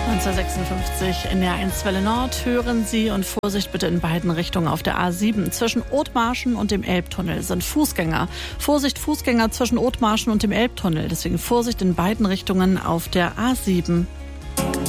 1956 in der 1 Welle Nord hören Sie und Vorsicht bitte in beiden Richtungen auf der A7. Zwischen Othmarschen und dem Elbtunnel sind Fußgänger. Vorsicht, Fußgänger zwischen Othmarschen und dem Elbtunnel. Deswegen Vorsicht in beiden Richtungen auf der A7.